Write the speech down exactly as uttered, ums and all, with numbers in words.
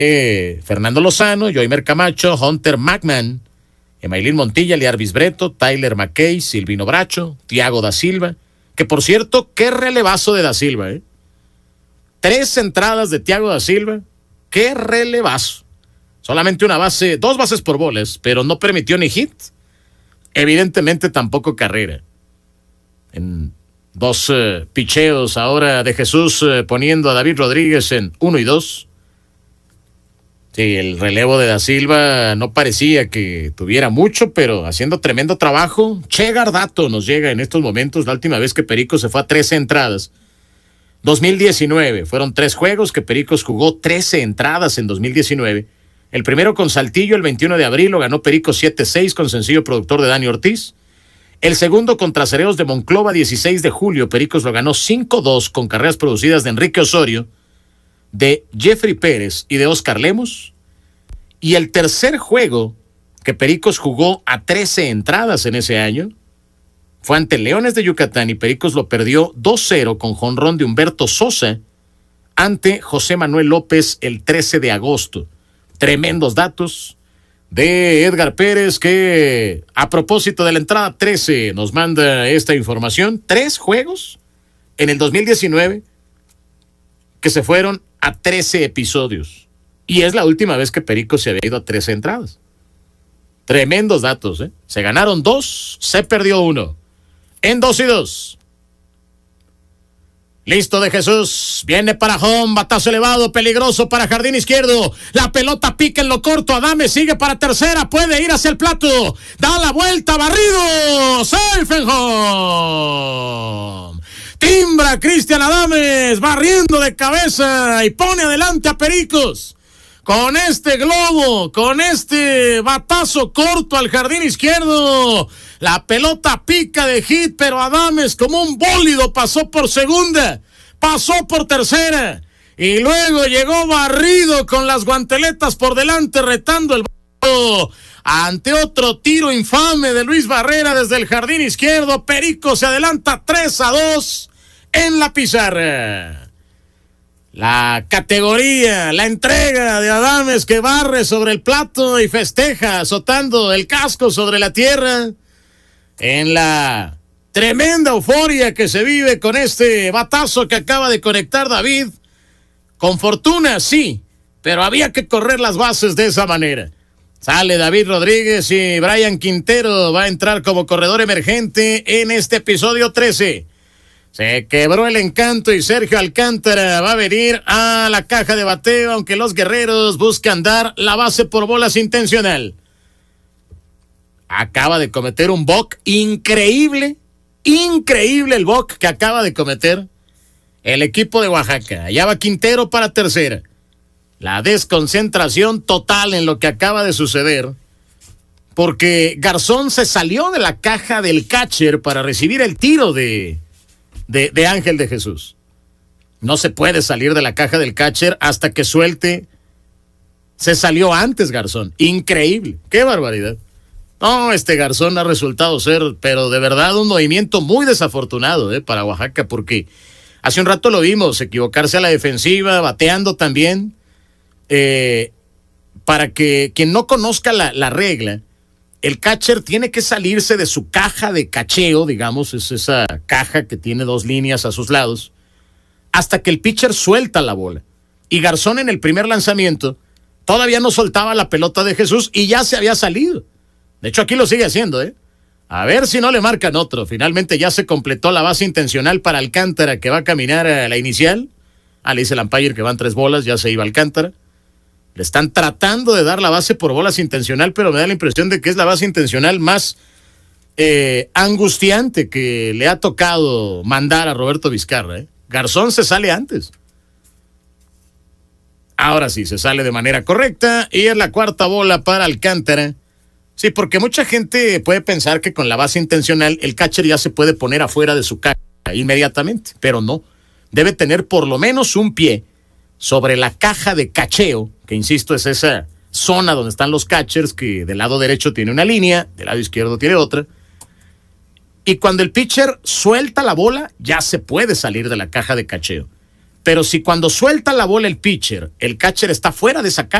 eh, Fernando Lozano, Joimer Camacho, Hunter McMahon, Emailín Montilla, Liarvis Breto, Tyler McKay, Silvino Bracho, Thiago da Silva, que por cierto, qué relevazo de da Silva, ¿eh? Tres entradas de Thiago da Silva, qué relevazo. Solamente una base, dos bases por bolas, pero no permitió ni hit. Evidentemente tampoco carrera. En dos uh, picheos ahora de Jesús uh, poniendo a David Rodríguez en uno y dos. Sí, el relevo de da Silva no parecía que tuviera mucho, pero haciendo tremendo trabajo. Che Gardato nos llega en estos momentos, la última vez que Pericos se fue a trece entradas. dos mil diecinueve, fueron tres juegos que Pericos jugó trece entradas en dos mil diecinueve. El primero con Saltillo el veintiuno de abril, lo ganó Pericos siete seis con sencillo productor de Dani Ortiz. El segundo contra Cereos de Monclova, dieciséis de julio, Pericos lo ganó cinco dos con carreras producidas de Enrique Osorio, de Jeffrey Pérez y de Oscar Lemos. Y el tercer juego que Pericos jugó a trece entradas en ese año fue ante Leones de Yucatán y Pericos lo perdió dos cero con jonrón de Humberto Sosa ante José Manuel López el trece de agosto. Tremendos datos de Edgar Pérez, que a propósito de la entrada trece nos manda esta información. Tres juegos en el dos mil diecinueve que se fueron a trece episodios. Y es la última vez que Pericos se había ido a trece entradas. Tremendos datos, ¿eh? Se ganaron dos, se perdió uno. En dos y dos. Listo de Jesús, viene para home, batazo elevado, peligroso para jardín izquierdo, la pelota pica en lo corto, Adame sigue para tercera, puede ir hacia el plato, da la vuelta, barrido, safe and home. Timbra Cristian Adames, barriendo de cabeza y pone adelante a Pericos. Con este globo, con este batazo corto al jardín izquierdo, la pelota pica de hit, pero Adames como un bólido pasó por segunda, pasó por tercera, y luego llegó barrido con las guanteletas por delante, retando el balón ante otro tiro infame de Luis Barrera desde el jardín izquierdo. Perico se adelanta tres a dos en la pizarra. La categoría, la entrega de Adames, que barre sobre el plato y festeja azotando el casco sobre la tierra en la tremenda euforia que se vive con este batazo que acaba de conectar David. Con fortuna, sí, pero había que correr las bases de esa manera. Sale David Rodríguez y Brian Quintero va a entrar como corredor emergente en este episodio trece. Se quebró el encanto y Sergio Alcántara va a venir a la caja de bateo, aunque los guerreros buscan dar la base por bolas intencional. Acaba de cometer un balk increíble, increíble el balk que acaba de cometer el equipo de Oaxaca. Allá va Quintero para tercera. La desconcentración total en lo que acaba de suceder, porque Garzón se salió de la caja del catcher para recibir el tiro de... De, de Ángel de Jesús. No se puede salir de la caja del catcher hasta que suelte. Se salió antes Garzón. Increíble. ¡Qué barbaridad! No, este Garzón ha resultado ser, pero de verdad, un movimiento muy desafortunado eh, para Oaxaca, porque hace un rato lo vimos, equivocarse a la defensiva, bateando también. Eh, para que quien no conozca la, la regla, el catcher tiene que salirse de su caja de cacheo, digamos, es esa caja que tiene dos líneas a sus lados, hasta que el pitcher suelta la bola. Y Garzón en el primer lanzamiento todavía no soltaba la pelota de Jesús y ya se había salido. De hecho, aquí lo sigue haciendo, ¿eh? A ver si no le marcan otro. Finalmente ya se completó la base intencional para Alcántara, que va a caminar a la inicial. Ah, le dice el umpire que van tres bolas, ya se iba Alcántara. Le están tratando de dar la base por bolas intencional, pero me da la impresión de que es la base intencional más eh, angustiante que le ha tocado mandar a Roberto Vizcarra. ¿eh? Garzón se sale antes. Ahora sí, se sale de manera correcta y es la cuarta bola para Alcántara. Sí, porque mucha gente puede pensar que con la base intencional el catcher ya se puede poner afuera de su caja inmediatamente, pero no. Debe tener por lo menos un pie sobre la caja de cacheo, que insisto es esa zona donde están los catchers, que del lado derecho tiene una línea, del lado izquierdo tiene otra. Y cuando el pitcher suelta la bola, ya se puede salir de la caja de cacheo. Pero si cuando suelta la bola el pitcher, el catcher está fuera de esa caja,